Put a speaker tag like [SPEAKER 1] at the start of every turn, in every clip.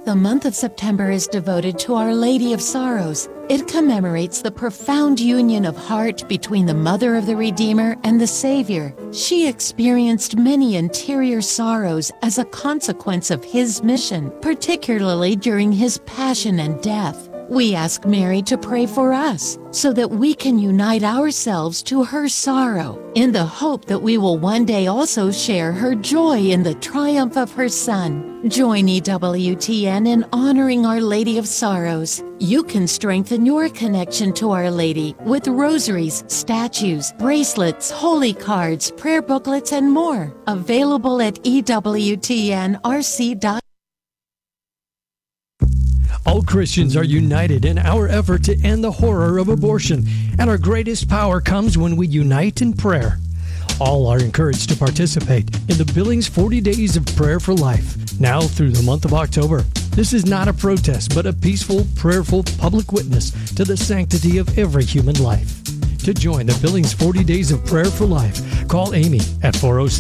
[SPEAKER 1] The month of September is devoted to Our Lady of Sorrows. It commemorates the profound union of heart between the Mother of the Redeemer and the Savior. She experienced many interior sorrows as a consequence of His mission, particularly during His passion and death. We ask Mary to pray for us so that we can unite ourselves to her sorrow in the hope that we will one day also share her joy in the triumph of her Son. Join EWTN in honoring Our Lady of Sorrows. You can strengthen your connection to Our Lady with rosaries, statues, bracelets, holy cards, prayer booklets, and more. Available at EWTNRC.com.
[SPEAKER 2] All Christians are united in our effort to end the horror of abortion, and our greatest power comes when we unite in prayer. All are encouraged to participate in the Billings 40 Days of Prayer for Life, now through the month of October. This is not a protest, but a peaceful, prayerful public witness to the sanctity of every human life. To join the Billings 40 Days of Prayer for Life, call Amy at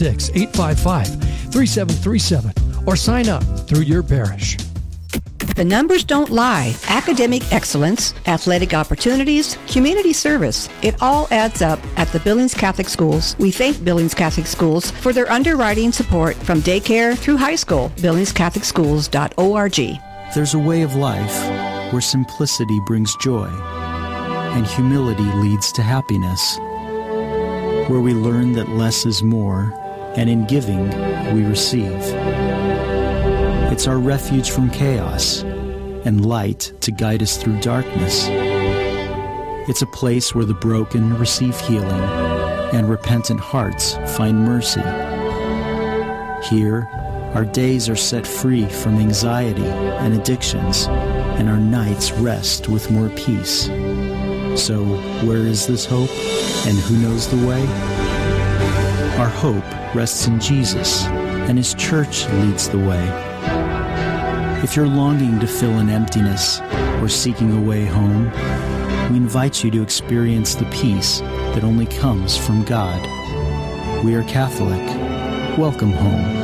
[SPEAKER 2] 406-855-3737 or sign up through your parish.
[SPEAKER 3] The numbers don't lie. Academic excellence, athletic opportunities, community service. It all adds up at the Billings Catholic Schools. We thank Billings Catholic Schools for their underwriting support from daycare through high school. BillingsCatholicSchools.org.
[SPEAKER 4] There's a way of life where simplicity brings joy and humility leads to happiness, where we learn that less is more, and in giving, we receive. It's our refuge from chaos and light to guide us through darkness. It's a place where the broken receive healing and repentant hearts find mercy. Here, our days are set free from anxiety and addictions, and our nights rest with more peace. So, where is this hope, and who knows the way? Our hope rests in Jesus, and His church leads the way. If you're longing to fill an emptiness or seeking a way home, we invite you to experience the peace that only comes from God. We are Catholic. Welcome home.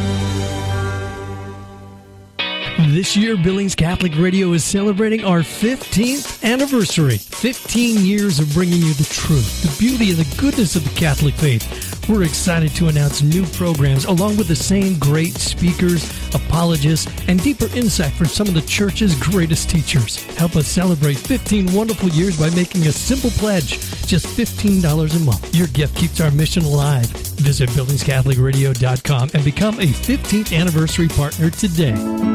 [SPEAKER 2] This year, Billings Catholic Radio is celebrating our 15th anniversary. 15 years of bringing you the truth, the beauty, and the goodness of the Catholic faith. We're excited to announce new programs along with the same great speakers, apologists, and deeper insight from some of the Church's greatest teachers. Help us celebrate 15 wonderful years by making a simple pledge, just $15 a month. Your gift keeps our mission alive. Visit BillingsCatholicRadio.com and become a 15th anniversary partner today.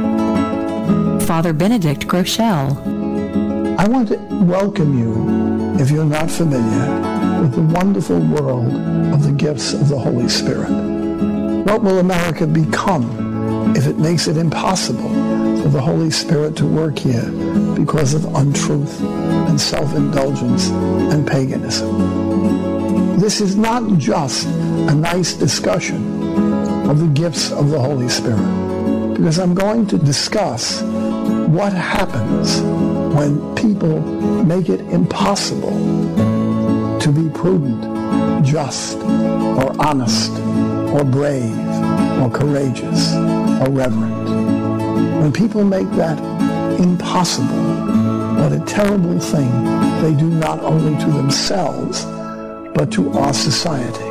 [SPEAKER 3] Father Benedict Groeschel.
[SPEAKER 5] I want to welcome you, if you're not familiar, with the wonderful world of the gifts of the Holy Spirit. What will America become if it makes it impossible for the Holy Spirit to work here because of untruth and self-indulgence and paganism? This is not just a nice discussion of the gifts of the Holy Spirit, because I'm going to discuss what happens when people make it impossible to be prudent, just, or honest, or brave, or courageous, or reverent. When people make that impossible, what a terrible thing they do not only to themselves, but to our society.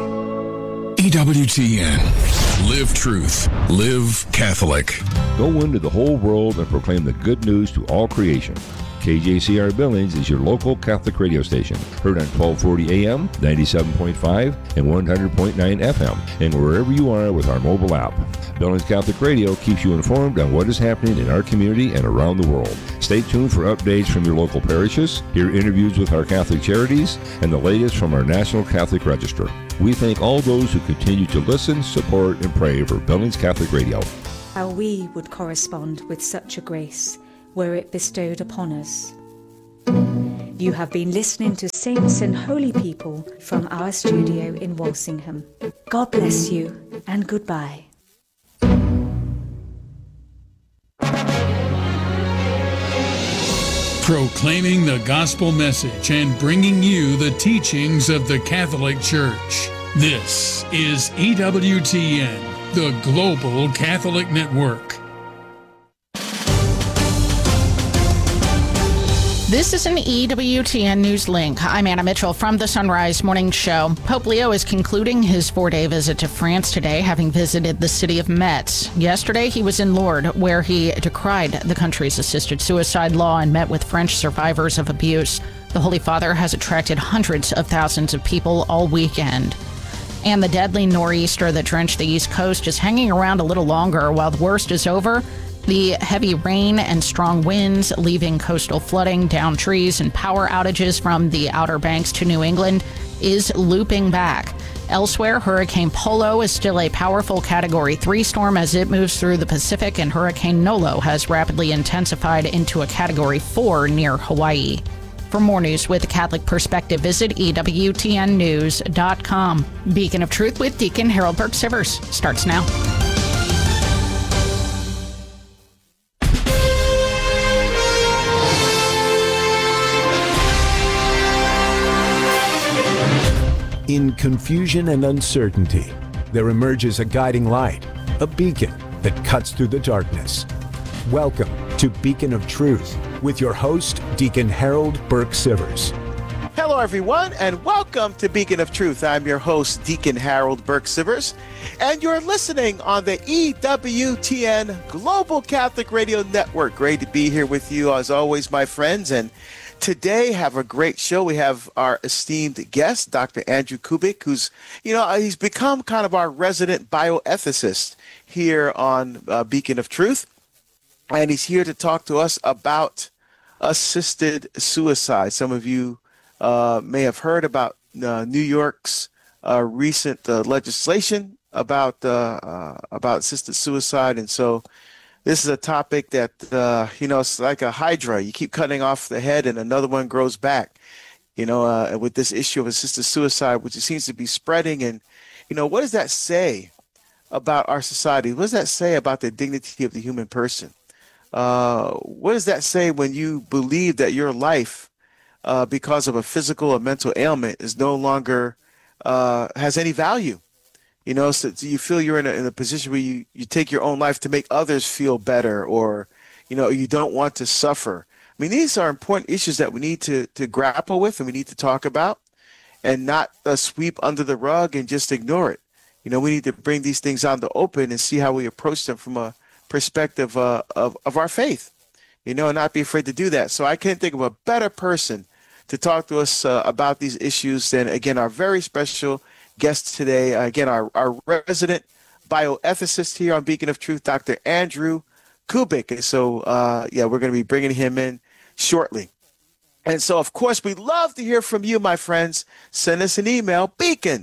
[SPEAKER 6] EWTN. Live truth. Live Catholic.
[SPEAKER 7] Go into the whole world and proclaim the good news to all creation. KJCR Billings is your local Catholic radio station, heard on 1240 AM, 97.5, and 100.9 FM, and wherever you are with our mobile app. Billings Catholic Radio keeps you informed on what is happening in our community and around the world. Stay tuned for updates from your local parishes, hear interviews with our Catholic charities, and the latest from our National Catholic Register. We thank all those who continue to listen, support, and pray for Billings Catholic Radio.
[SPEAKER 8] How we would correspond with such a grace were it bestowed upon us. You have been listening to Saints and Holy People from our studio in Walsingham. God bless you, and goodbye.
[SPEAKER 9] Proclaiming the gospel message and bringing you the teachings of the Catholic Church. This is EWTN, the Global Catholic Network.
[SPEAKER 10] This is an EWTN News Link. I'm Anna Mitchell from the Sunrise Morning Show. Pope Leo is concluding his 4-day visit to France today, having visited the city of Metz. Yesterday, he was in Lourdes, where he decried the country's assisted suicide law and met with French survivors of abuse. The Holy Father has attracted hundreds of thousands of people all weekend. And the deadly nor'easter that drenched the East Coast is hanging around a little longer. While the worst is over, the heavy rain and strong winds leaving coastal flooding, down trees, and power outages from the Outer Banks to New England is looping back. Elsewhere, Hurricane Polo is still a powerful Category 3 storm as it moves through the Pacific, and Hurricane Nolo has rapidly intensified into a Category 4 near Hawaii. For more news with a Catholic perspective, visit EWTNnews.com. Beacon of Truth with Deacon Harold Burke-Sivers starts now.
[SPEAKER 11] In confusion and uncertainty, there emerges a guiding light, a beacon that cuts through the darkness. Welcome to Beacon of Truth with your host, Deacon Harold Burke-Sivers.
[SPEAKER 12] Hello, everyone, and welcome to Beacon of Truth. I'm your host, Deacon Harold Burke-Sivers, and you're listening on the EWTN Global Catholic Radio Network. Great to be here with you, as always, my friends, and today, have a great show. We have our esteemed guest, Dr. Andrew Kubik, who's, he's become kind of our resident bioethicist here on Beacon of Truth. And he's here to talk to us about assisted suicide. Some of you may have heard about New York's recent legislation about assisted suicide. And so this is a topic that, it's like a hydra. You keep cutting off the head and another one grows back, with this issue of assisted suicide, which it seems to be spreading. And, what does that say about our society? What does that say about the dignity of the human person? What does that say when you believe that your life, because of a physical or mental ailment, is no longer has any value? So you feel you're in a position where you take your own life to make others feel better, or, you don't want to suffer. I mean, these are important issues that we need to grapple with and we need to talk about and not sweep under the rug and just ignore it. We need to bring these things out in the open and see how we approach them from a perspective of our faith, and not be afraid to do that. So I can't think of a better person to talk to us about these issues than, again, our very special guest today, again, our resident bioethicist here on Beacon of Truth, Dr. Andrew Kubik. And so, we're going to be bringing him in shortly. And so, of course, we'd love to hear from you, my friends. Send us an email,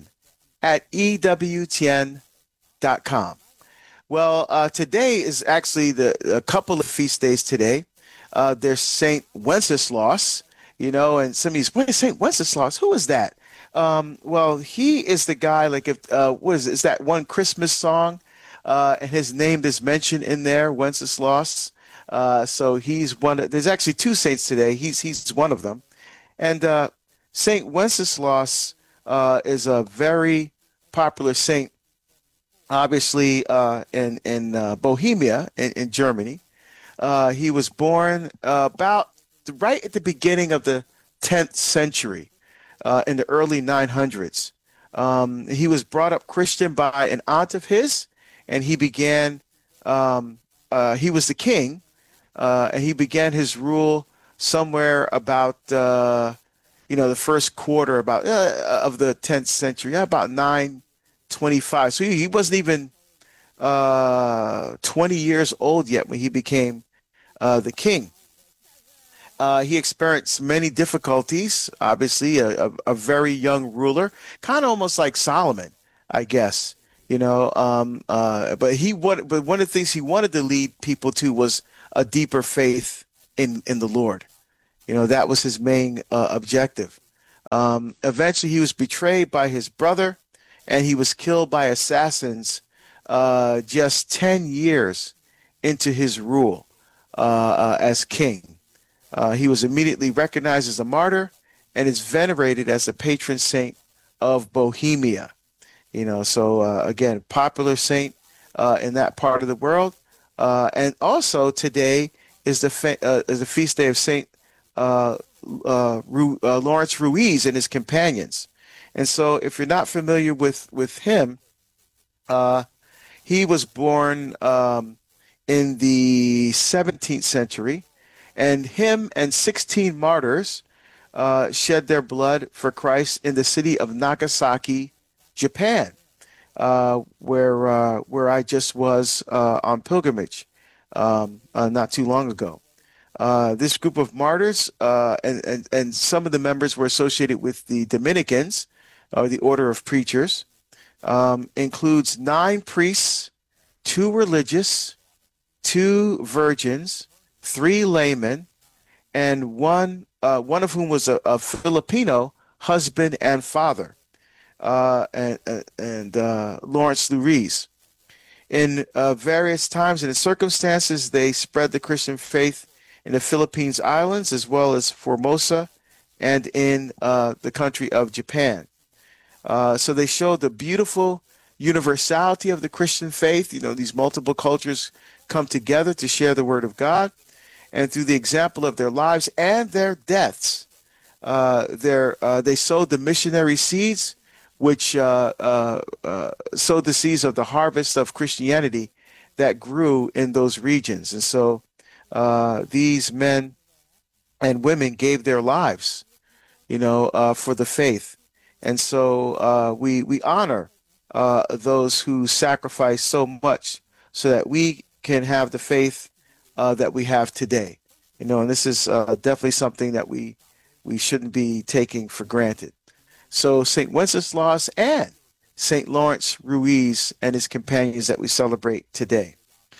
[SPEAKER 12] beacon@ewtn.com. Well, today is actually a couple of feast days today. There's St. Wenceslaus, and some of these, what is St. Wenceslaus? Who is that? Well, he is the guy, is that one Christmas song? And his name is mentioned in there, Wenceslaus. So he's there's actually two saints today. He's one of them. And St. Wenceslaus is a very popular saint, obviously, in Bohemia, in Germany. He was born about right at the beginning of the 10th century. In the early 900s. He was brought up Christian by an aunt of his, and he began, he was the king, and he began his rule somewhere about, the first quarter of the 10th century, about 925. So he wasn't even 20 years old yet when he became the king. He experienced many difficulties, obviously, a very young ruler, kind of almost like Solomon, I guess, but one of the things he wanted to lead people to was a deeper faith in the Lord. That was his main objective. Eventually, he was betrayed by his brother, and he was killed by assassins just 10 years into his rule as king. He was immediately recognized as a martyr and is venerated as the patron saint of Bohemia. Again, popular saint in that part of the world. And also today is the feast day of Saint Lawrence Ruiz and his companions. And so if you're not familiar with him, he was born in the 17th century, and him and 16 martyrs shed their blood for Christ in the city of Nagasaki, Japan, where I just was on pilgrimage not too long ago. This group of martyrs and some of the members were associated with the Dominicans, or the Order of Preachers, includes 9 priests, 2 religious, 2 virgins, 3 laymen, and one of whom was a Filipino husband and father, and Lawrence Ruiz. In various times and in circumstances, they spread the Christian faith in the Philippines Islands, as well as Formosa, and in the country of Japan. So they showed the beautiful universality of the Christian faith. You know, these multiple cultures come together to share the word of God, and through the example of their lives and their deaths, they sowed the missionary seeds, which sowed the seeds of the harvest of Christianity that grew in those regions. And so these men and women gave their lives, for the faith. And so we honor those who sacrifice so much so that we can have the faith that we have today. And this is definitely something that we shouldn't be taking for granted. So St. Wenceslaus and St. Lawrence Ruiz and his companions that we celebrate today.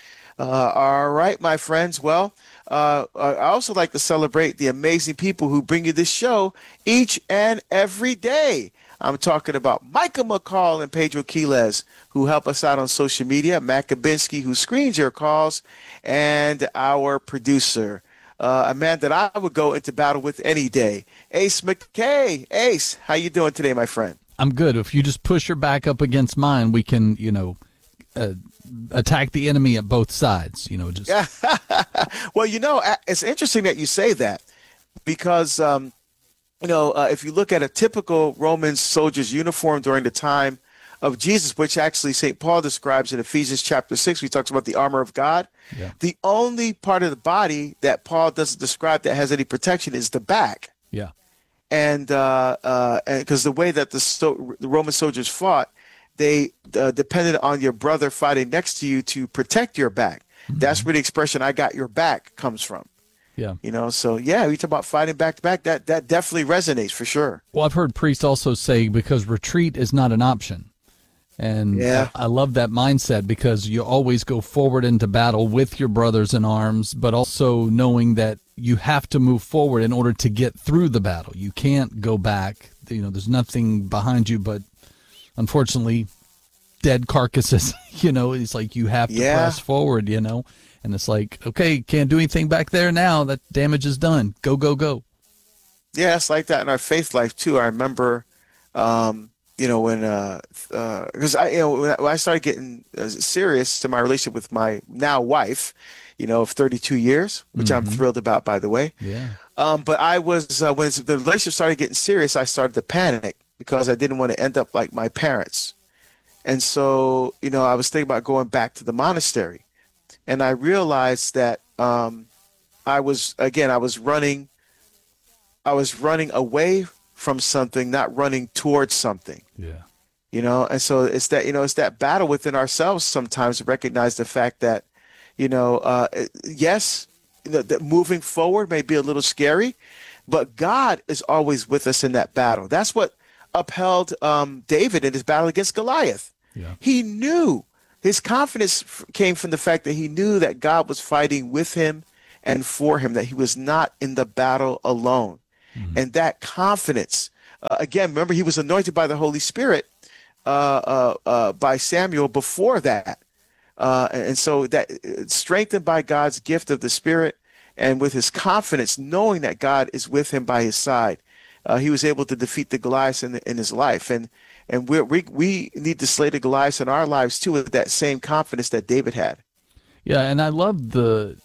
[SPEAKER 12] All right, my friends. Well, I also like to celebrate the amazing people who bring you this show each and every day. I'm talking about Micah McCall and Pedro Quiles, who help us out on social media, Matt Kabinski, who screens your calls, and our producer, a man that I would go into battle with any day, Ace McKay. Ace, how you doing today, my friend?
[SPEAKER 13] I'm good. If you just push your back up against mine, we can, attack the enemy at both sides. Just.
[SPEAKER 12] Well, it's interesting that you say that, because if you look at a typical Roman soldier's uniform during the time of Jesus, which actually St. Paul describes in Ephesians chapter 6, he talks about the armor of God. Yeah. The only part of the body that Paul doesn't describe that has any protection is the back.
[SPEAKER 13] Yeah.
[SPEAKER 12] And because the way that the Roman soldiers fought, they depended on your brother fighting next to you to protect your back. Mm-hmm. That's where the expression "I got your back" comes from.
[SPEAKER 13] Yeah.
[SPEAKER 12] So we talk about fighting back to back. That definitely resonates for sure.
[SPEAKER 13] Well, I've heard priests also say because retreat is not an option. And I love that mindset, because you always go forward into battle with your brothers in arms, but also knowing that you have to move forward in order to get through the battle. You can't go back. There's nothing behind you but, unfortunately, dead carcasses. It's like you have to press forward, and it's like, okay, can't do anything back there now. That damage is done. Go, go, go.
[SPEAKER 12] Yeah, it's like that in our faith life too. I remember, when when I started getting serious to my relationship with my now wife, of 32 years, which I'm thrilled about, by the way.
[SPEAKER 13] Yeah.
[SPEAKER 12] But I was when the relationship started getting serious, I started to panic because I didn't want to end up like my parents. And so, I was thinking about going back to the monastery. And I realized that I was running away from something, not running towards something.
[SPEAKER 13] Yeah.
[SPEAKER 12] And so it's that battle within ourselves sometimes to recognize the fact that, yes, that moving forward may be a little scary, but God is always with us in that battle. That's what upheld David in his battle against Goliath.
[SPEAKER 13] Yeah.
[SPEAKER 12] He knew, his confidence came from the fact that he knew that God was fighting with him and for him, that he was not in the battle alone. Mm-hmm. And that confidence, again, remember, he was anointed by the Holy Spirit by Samuel before that. And so that strengthened by God's gift of the Spirit, and with his confidence, knowing that God is with him by his side, he was able to defeat the Goliath in his life. And we need to slay the Goliath in our lives too, with that same confidence that David had.
[SPEAKER 13] Yeah, and I love the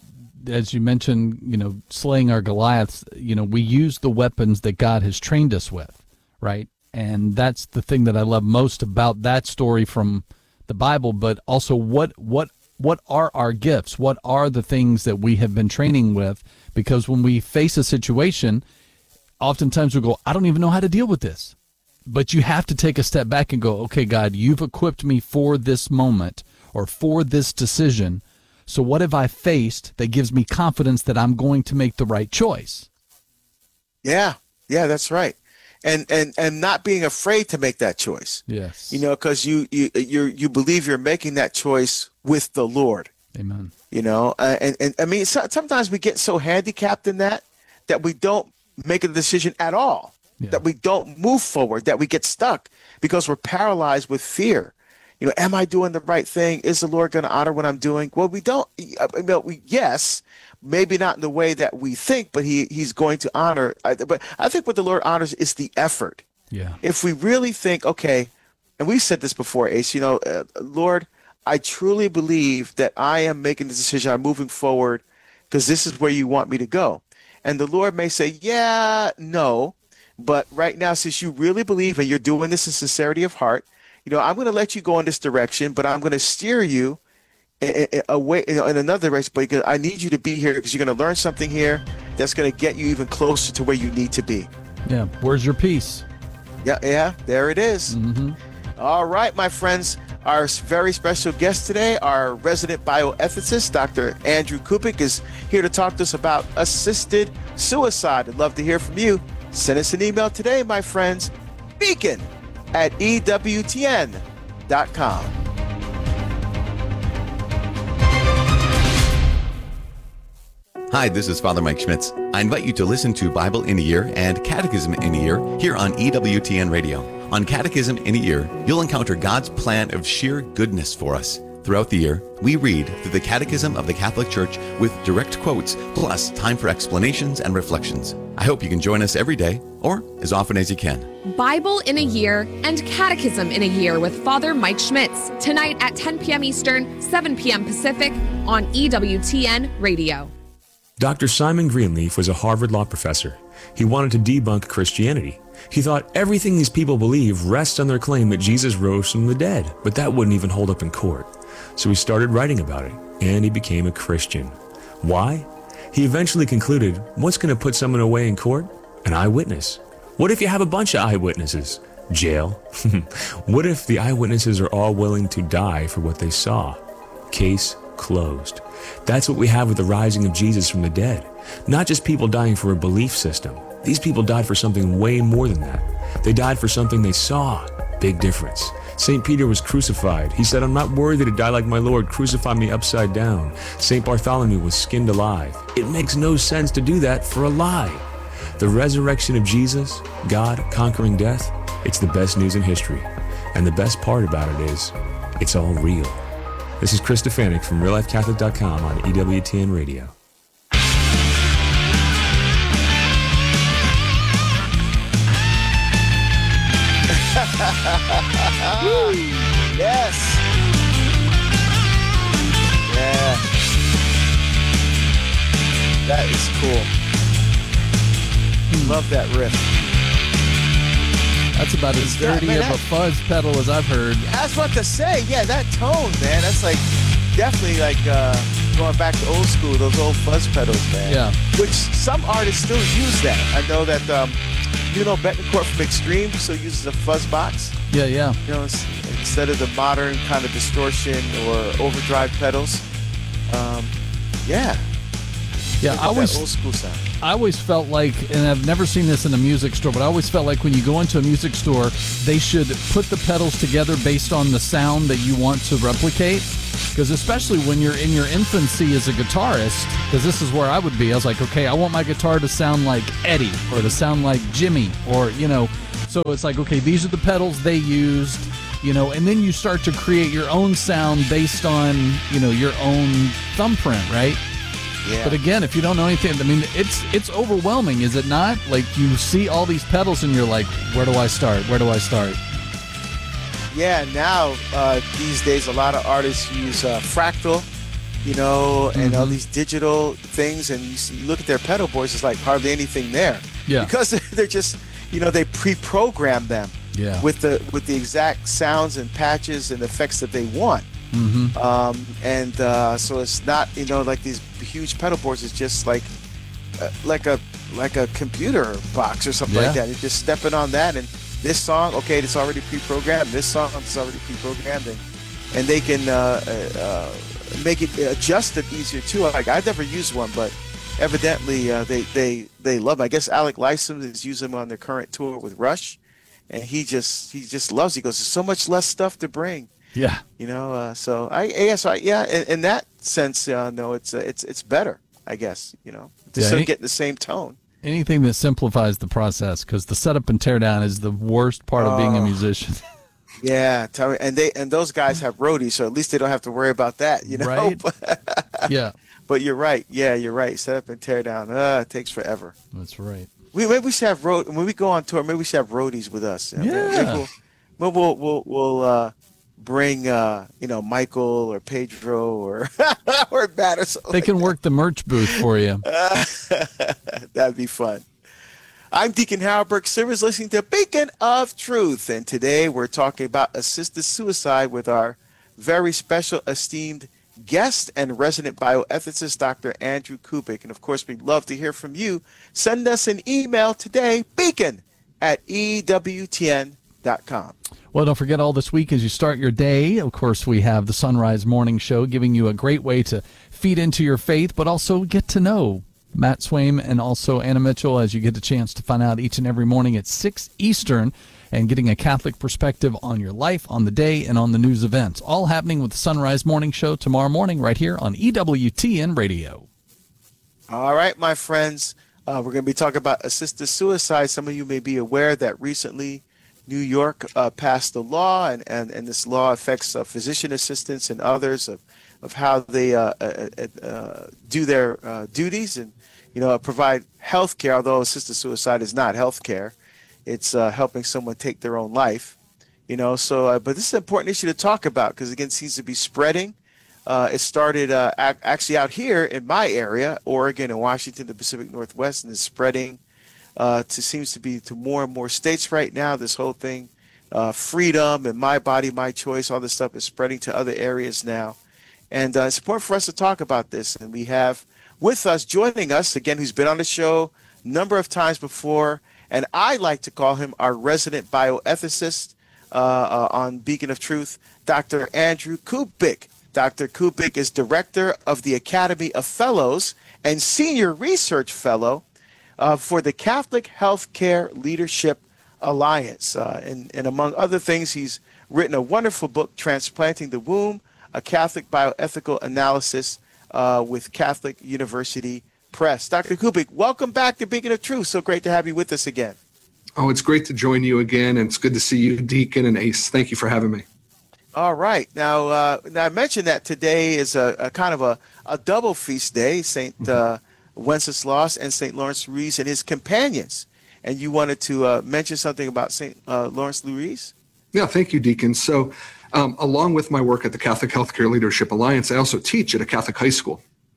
[SPEAKER 13] as you mentioned, slaying our Goliaths, we use the weapons that God has trained us with, right? And that's the thing that I love most about that story from the Bible, but also what are our gifts? What are the things that we have been training with? Because when we face a situation, oftentimes we go, I don't even know how to deal with this. But you have to take a step back and go, okay, God, you've equipped me for this moment or for this decision. So what have I faced that gives me confidence that I'm going to make the right choice?
[SPEAKER 12] Yeah, that's right. And not being afraid to make that choice.
[SPEAKER 13] Yes.
[SPEAKER 12] Because you believe you're making that choice with the Lord.
[SPEAKER 13] Amen.
[SPEAKER 12] And I mean, sometimes we get so handicapped in that we don't make a decision at all, that we don't move forward, that we get stuck because we're paralyzed with fear. Am I doing the right thing? Is the Lord going to honor what I'm doing? Well, we don't. Yes, maybe not in the way that we think, but he's going to honor. But I think what the Lord honors is the effort.
[SPEAKER 13] Yeah.
[SPEAKER 12] If we really think, okay, and we've said this before, Ace, Lord, I truly believe that I am making the decision, I'm moving forward because this is where you want me to go. And the Lord may say, yeah, no, but right now, since you really believe and you're doing this in sincerity of heart, I'm going to let you go in this direction, but I'm going to steer you away in another direction. But I need you to be here because you're going to learn something here that's going to get you even closer to where you need to be.
[SPEAKER 13] Yeah. Where's your peace?
[SPEAKER 12] Yeah. There it is.
[SPEAKER 13] Mm-hmm.
[SPEAKER 12] All right, my friends. Our very special guest today, our resident bioethicist, Dr. Andrew Kubik, is here to talk to us about assisted suicide. I'd love to hear from you. Send us an email today, my friends. beacon@ewtn.com.
[SPEAKER 14] Hi, this is Father Mike Schmitz. I invite you to listen to Bible in a Year and Catechism in a Year here on EWTN Radio. On Catechism in a Year, you'll encounter God's plan of sheer goodness for us. Throughout the year, we read through the Catechism of the Catholic Church with direct quotes, plus time for explanations and reflections. I hope you can join us every day, or as often as you can.
[SPEAKER 15] Bible in a Year and Catechism in a Year with Father Mike Schmitz, tonight at 10 p.m. Eastern, 7 p.m. Pacific on EWTN Radio.
[SPEAKER 16] Dr. Simon Greenleaf was a Harvard law professor. He wanted to debunk Christianity. He thought everything these people believe rests on their claim that Jesus rose from the dead, but that wouldn't even hold up in court. So he started writing about it, and he became a Christian. Why? He eventually concluded, what's going to put someone away in court? An eyewitness. What if you have a bunch of eyewitnesses? Jail. What if the eyewitnesses are all willing to die for what they saw? Case closed. That's what we have with the rising of Jesus from the dead. Not just people dying for a belief system. These people died for something way more than that. They died for something they saw. Big difference. St. Peter was crucified. He said, I'm not worthy to die like my Lord. Crucify me upside down. St. Bartholomew was skinned alive. It makes no sense to do that for a lie. The resurrection of Jesus, God conquering death, it's the best news in history. And the best part about it is, it's all real. This is Chris Stefanik from RealLifeCatholic.com on EWTN Radio.
[SPEAKER 12] Yes. Yeah. That is cool. Love that riff.
[SPEAKER 13] That's about as dirty of a fuzz pedal as I've heard.
[SPEAKER 12] That's what to say. Yeah, that tone, man. That's like definitely like going back to old school, those old fuzz pedals, man.
[SPEAKER 13] Yeah.
[SPEAKER 12] Which some artists still use that. I know that Betancourt from Extreme still uses a fuzz box.
[SPEAKER 13] Yeah.
[SPEAKER 12] Instead of the modern kind of distortion or overdrive pedals. Yeah, I always old school sound.
[SPEAKER 13] I always felt like, and I've never seen this in a music store, but I always felt like when you go into a music store, they should put the pedals together based on the sound that you want to replicate. Because especially when you're in your infancy as a guitarist, because this is where I would be. I was like, okay, I want my guitar to sound like Eddie or to sound like Jimmy or, so it's like, okay, these are the pedals they used, and then you start to create your own sound based on, your own thumbprint, right?
[SPEAKER 12] Yeah.
[SPEAKER 13] But again, if you don't know anything, I mean, it's overwhelming, is it not? Like, you see all these pedals and you're like, where do I start?
[SPEAKER 12] Yeah, now these days a lot of artists use Fractal you know, and all these digital things, and you look at their pedal boards, it's like hardly anything there.
[SPEAKER 13] Yeah.
[SPEAKER 12] Because they're just, you know, they pre-program them with the exact sounds and patches and effects that they want. So it's not, you know, like these huge pedal boards. It's just like a computer box or something like that. You're just stepping on that, and this song, okay, it's already pre-programmed. This song is already pre-programmed, and they can make it adjusted easier too. Like, I've never used one, but evidently they love it. I guess Alec Lifeson is using them on their current tour with Rush, and he just loves it. He goes, there's so much less stuff to bring.
[SPEAKER 13] Yeah.
[SPEAKER 12] You know, so in that sense, no, it's better, I guess, you know, just sort of getting the same tone.
[SPEAKER 13] Anything that simplifies the process, because the setup and teardown is the worst part of being a musician.
[SPEAKER 12] Yeah, tell me, and those guys have roadies, so at least they don't have to worry about that, you know.
[SPEAKER 13] Right? Yeah.
[SPEAKER 12] But you're right. Yeah, you're right. Set up and tear down. It takes forever.
[SPEAKER 13] That's right.
[SPEAKER 12] Maybe we should have when we go on tour. Maybe we should have roadies with us.
[SPEAKER 13] Yeah.
[SPEAKER 12] We'll bring you know, Michael or Pedro or or Matt or something.
[SPEAKER 13] They can work the merch booth for you.
[SPEAKER 12] That'd be fun. I'm Deacon Harold Burke Sivers, listening to Beacon of Truth, and today we're talking about assisted suicide with our very special, esteemed guest and resident bioethicist, Dr. Andrew Kubik. And of course, we'd love to hear from you. Send us an email today, beacon@ewtn.com.
[SPEAKER 13] Well, don't forget, all this week as you start your day, of course, we have the Sunrise Morning Show, giving you a great way to feed into your faith, but also get to know Matt Swaim and also Anna Mitchell as you get a chance to find out each and every morning at 6 Eastern, and getting a Catholic perspective on your life, on the day, and on the news events. All happening with the Sunrise Morning Show tomorrow morning right here on EWTN Radio. All
[SPEAKER 12] right, my friends. We're going to be talking about assisted suicide. Some of you may be aware that recently New York passed a law, and this law affects physician assistants and others of how they do their duties and, you know, provide health care, although assisted suicide is not health care. It's helping someone take their own life, you know. So, but this is an important issue to talk about because, again, it seems to be spreading. It started actually out here in my area, Oregon and Washington, the Pacific Northwest, and is spreading seems to be to more and more states right now. This whole thing, freedom and my body, my choice, all this stuff is spreading to other areas now. And it's important for us to talk about this. And we have with us, joining us, again, who's been on the show a number of times before, and I like to call him our resident bioethicist on Beacon of Truth, Dr. Andrew Kubik. Dr. Kubik is director of the Academy of Fellows and senior research fellow for the Catholic Healthcare Leadership Alliance. And among other things, he's written a wonderful book, Transplanting the Womb, a Catholic Bioethical Analysis with Catholic University Press. Dr. Kubik, welcome back to Beacon of Truth. So great to have you with us again.
[SPEAKER 17] Oh, it's great to join you again, and it's good to see you, Deacon and Ace. Thank you for having me.
[SPEAKER 12] All right. Now I mentioned that today is a kind of a double feast day, St. Wenceslas and St. Lawrence Ruiz and his companions. And you wanted to mention something about St. Lawrence Ruiz?
[SPEAKER 17] Yeah, thank you, Deacon. So along with my work at the Catholic Healthcare Leadership Alliance, I also teach at a Catholic high school.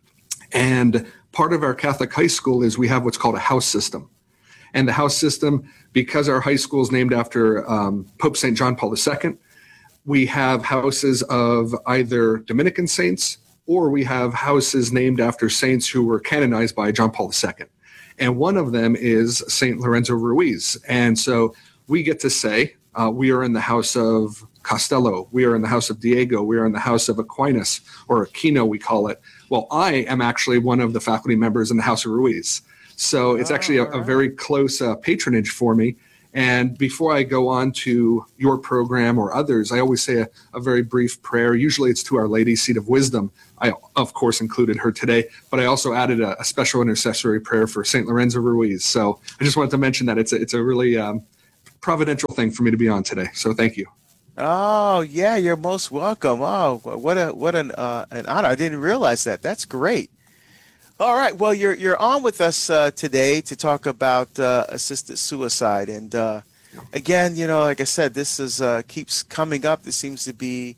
[SPEAKER 17] And part of our Catholic high school is we have what's called a house system. And the house system, because our high school is named after Pope St. John Paul II, we have houses of either Dominican saints, or we have houses named after saints who were canonized by John Paul II. And one of them is St. Lorenzo Ruiz. And so we get to say, we are in the house of Costello, we are in the house of Diego, we are in the house of Aquinas, or Aquino we call it. Well, I am actually one of the faculty members in the house of Ruiz. So it's actually a very close patronage for me. And before I go on to your program or others, I always say a very brief prayer. Usually it's to Our Lady, Seat of Wisdom. I, of course, included her today, but I also added a special intercessory prayer for St. Lorenzo Ruiz. So I just wanted to mention that it's a really providential thing for me to be on today. So thank you.
[SPEAKER 12] Oh, yeah, you're most welcome. Oh, what an honor. I didn't realize that. That's great. All right. Well, you're on with us today to talk about assisted suicide, and again, you know, like I said, this is keeps coming up. This seems to be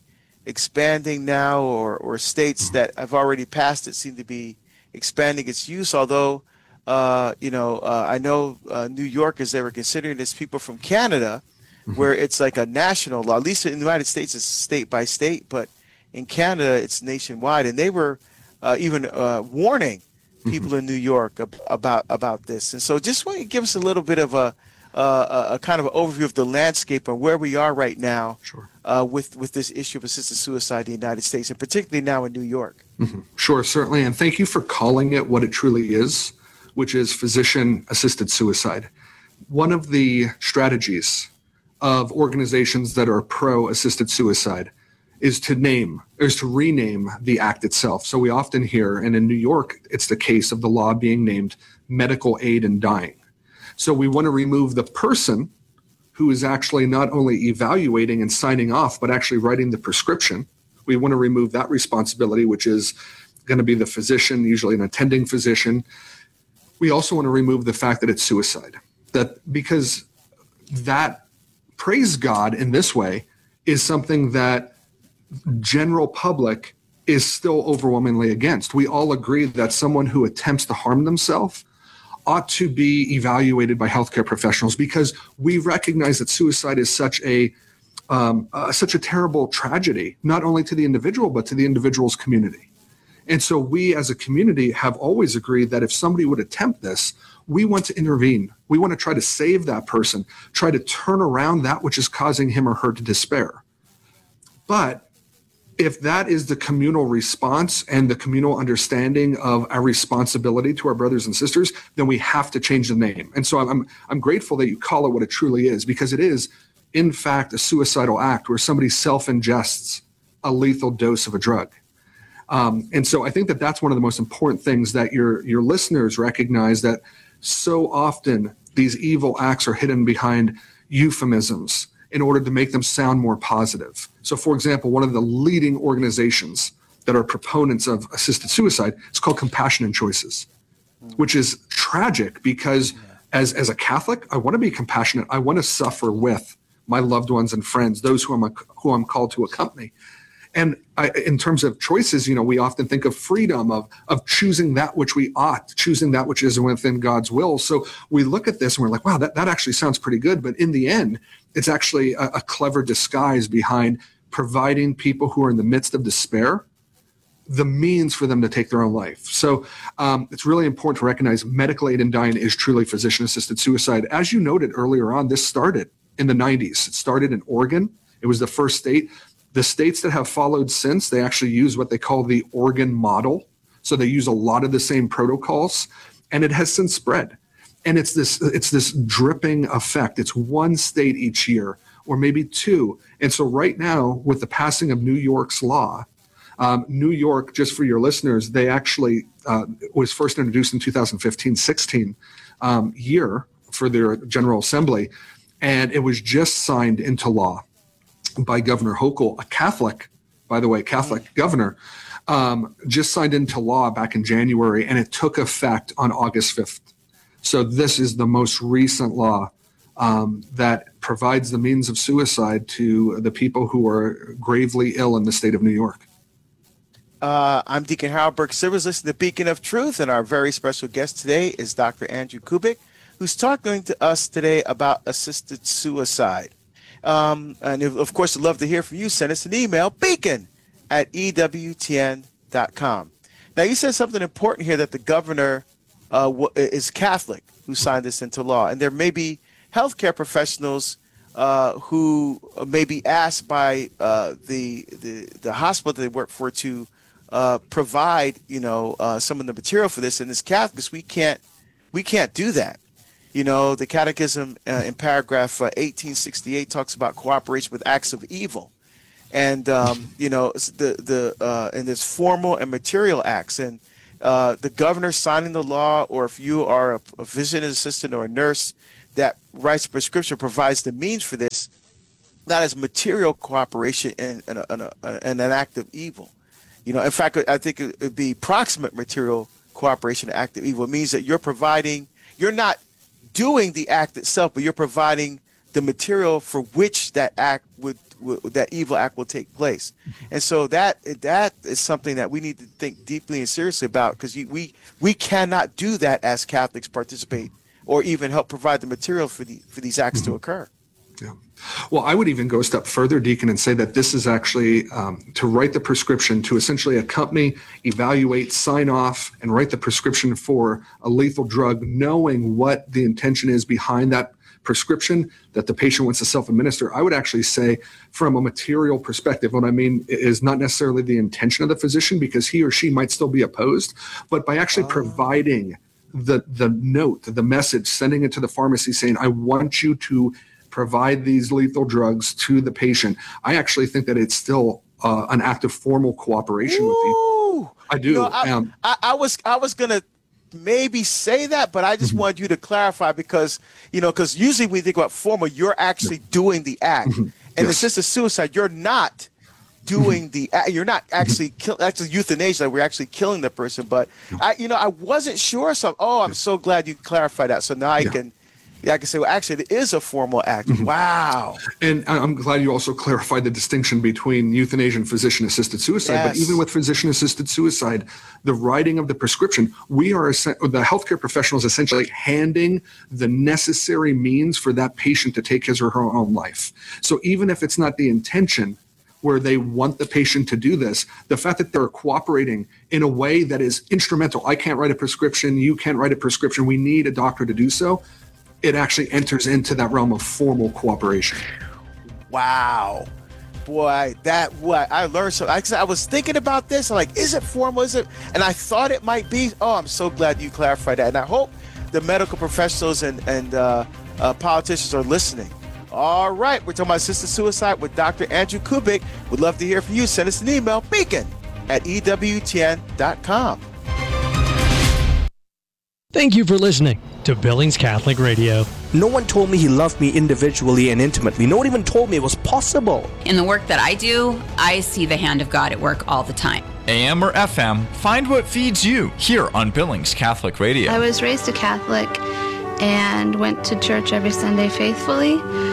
[SPEAKER 12] expanding now, or states that have already passed it seem to be expanding its use. Although, I know New York, as they were considering this, people from Canada, where it's like a national law. At least in the United States, it's state by state, but in Canada, it's nationwide. And they were even warning people in New York about this. And so, just want to give us a little bit of a kind of an overview of the landscape and where we are right now with this issue of assisted suicide in the United States, and particularly now in New York.
[SPEAKER 17] Sure, certainly. And thank you for calling it what it truly is, which is physician-assisted suicide. One of the strategies of organizations that are pro-assisted suicide is to rename the act itself. So we often hear, and in New York, it's the case of the law being named medical aid in dying. So we want to remove the person who is actually not only evaluating and signing off, but actually writing the prescription. We want to remove that responsibility, which is going to be the physician, usually an attending physician. We also want to remove the fact that it's suicide. Because that, praise God, in this way, is something that general public is still overwhelmingly against. We all agree that someone who attempts to harm themselves ought to be evaluated by healthcare professionals, because we recognize that suicide is such a terrible tragedy, not only to the individual, but to the individual's community. And so we as a community have always agreed that if somebody would attempt this, we want to intervene. We want to try to save that person, try to turn around that which is causing him or her to despair. But if that is the communal response and the communal understanding of our responsibility to our brothers and sisters, then we have to change the name. And so I'm grateful that you call it what it truly is, because it is, in fact, a suicidal act where somebody self-ingests a lethal dose of a drug. And so I think that that's one of the most important things that your listeners recognize, that so often these evil acts are hidden behind euphemisms in order to make them sound more positive. So, for example, one of the leading organizations that are proponents of assisted suicide is called Compassion and Choices, which is tragic because as a Catholic, I want to be compassionate. I want to suffer with my loved ones and friends, those who I'm called to accompany. And in terms of choices, we often think of freedom, of choosing that which we ought, choosing that which is within God's will. So we look at this and we're like, wow, that actually sounds pretty good. But in the end, it's actually a clever disguise behind providing people who are in the midst of despair the means for them to take their own life. So it's really important to recognize medical aid in dying is truly physician-assisted suicide. As you noted earlier on, this started in the 90s. It started in Oregon. It was the first state. The states that have followed since, they actually use what they call the Oregon model. So they use a lot of the same protocols, and it has since spread. And it's this dripping effect. It's one state each year, or maybe two. And so right now, with the passing of New York's law, New York, just for your listeners, they actually was first introduced in 2015-16 year for their General Assembly, and it was just signed into law by Governor Hochul, a Catholic, by the way, Catholic governor, just signed into law back in January, and it took effect on August 5th. So this is the most recent law that provides the means of suicide to the people who are gravely ill in the state of New York.
[SPEAKER 12] I'm Deacon Harold Burke-Sivers, listening to Beacon of Truth, and our very special guest today is Dr. Andrew Kubik, who's talking to us today about assisted suicide. And of course, I'd love to hear from you. Send us an email, beacon@ewtn.com. Now, you said something important here, that the governor is Catholic who signed this into law. And there may be healthcare professionals who may be asked by the hospital that they work for to provide, some of the material for this. And as Catholics, we can't do that. The Catechism in paragraph 1868 talks about cooperation with acts of evil, and and there's formal and material acts, and the governor signing the law, or if you are a physician assistant or a nurse that writes a prescription, provides the means for this. That is material cooperation and an act of evil. In fact, I think it would be proximate material cooperation, act of evil. It means that you're not doing the act itself, but you're providing the material for which that act that evil act will take place. And so that is something that we need to think deeply and seriously about, because we cannot do that as Catholics, participate or even help provide the material for these acts to occur.
[SPEAKER 17] Yeah. Well, I would even go a step further, Deacon, and say that this is actually to write the prescription, to essentially accompany, evaluate, sign off, and write the prescription for a lethal drug, knowing what the intention is behind that prescription that the patient wants to self-administer. I would actually say, from a material perspective, what I mean is not necessarily the intention of the physician, because he or she might still be opposed, but by actually providing the note, the message, sending it to the pharmacy saying, I want you to provide these lethal drugs to the patient. I actually think that it's still an act of formal cooperation with you. I do.
[SPEAKER 12] You know, I was gonna maybe say that, but I just wanted you to clarify, because usually we think about formal, you're actually doing the act, and assisted suicide, you're not doing the act. You're not actually actually euthanasia, like we're actually killing the person. But I wasn't sure. So I'm so glad you clarified that. So now I can say, well, actually, it is a formal act. Wow.
[SPEAKER 17] And I'm glad you also clarified the distinction between euthanasia and physician-assisted suicide. Yes. But even with physician-assisted suicide, the writing of the prescription, the healthcare professional is essentially handing the necessary means for that patient to take his or her own life. So even if it's not the intention where they want the patient to do this, the fact that they're cooperating in a way that is instrumental. I can't write a prescription. You can't write a prescription. We need a doctor to do so. It actually enters into that realm of formal cooperation.
[SPEAKER 12] Wow. Boy, I learned so. I was thinking about this. I'm like, is it formal? Is it? And I thought it might be. Oh, I'm so glad you clarified that. And I hope the medical professionals and politicians are listening. All right. We're talking about assisted suicide with Dr. Andrew Kubik. We'd love to hear from you. Send us an email, beacon@ewtn.com.
[SPEAKER 2] Thank you for listening to Billings Catholic Radio.
[SPEAKER 18] No one told me he loved me individually and intimately. No one even told me it was possible.
[SPEAKER 19] In the work that I do, I see the hand of God at work all the time.
[SPEAKER 20] AM or FM, find what feeds you here on Billings Catholic Radio.
[SPEAKER 21] I was raised a Catholic and went to church every Sunday faithfully.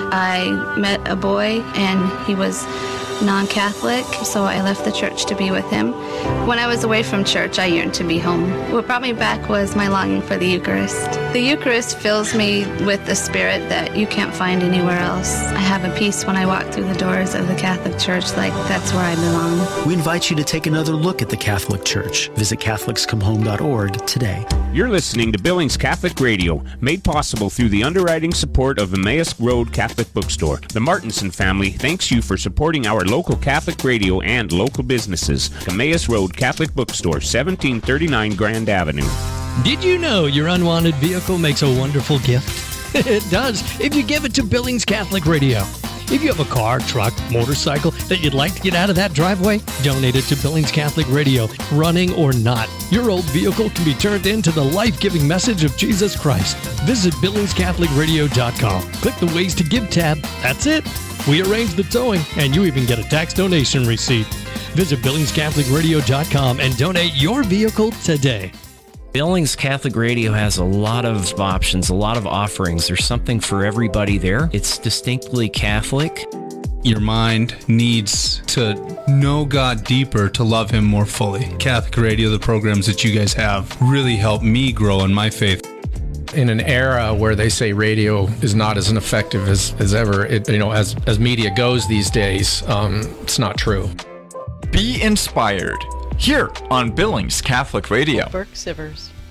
[SPEAKER 21] I met a boy and he was non-Catholic, so I left the church to be with him. When I was away from church, I yearned to be home. What brought me back was my longing for the Eucharist. The Eucharist fills me with the spirit that you can't find anywhere else. I have a peace when I walk through the doors of the Catholic Church, like that's where I belong.
[SPEAKER 4] We invite you to take another look at the Catholic Church. Visit CatholicsComeHome.org today.
[SPEAKER 22] You're listening to Billings Catholic Radio, made possible through the underwriting support of Emmaus Road Catholic Bookstore. The Martinson family thanks you for supporting our local Catholic radio and local businesses. Emmaus Road Catholic Bookstore, 1739 Grand Avenue.
[SPEAKER 2] Did you know your unwanted vehicle makes a wonderful gift? It does, if you give it to Billings Catholic Radio. If you have a car, truck, motorcycle that you'd like to get out of that driveway, donate it to Billings Catholic Radio, running or not. Your old vehicle can be turned into the life-giving message of Jesus Christ. Visit BillingsCatholicRadio.com. Click the Ways to Give tab. That's it. We arrange the towing, and you even get a tax donation receipt. Visit BillingsCatholicRadio.com and donate your vehicle today.
[SPEAKER 23] Billings Catholic Radio has a lot of options, a lot of offerings. There's something for everybody there. It's distinctly Catholic.
[SPEAKER 24] Your mind needs to know God deeper to love Him more fully. Catholic Radio, the programs that you guys have, really helped me grow in my faith.
[SPEAKER 25] In an era where they say radio is not as effective as ever, as media goes these days, it's not true.
[SPEAKER 20] Be inspired here on Billings Catholic Radio.
[SPEAKER 26] Burke Sivers.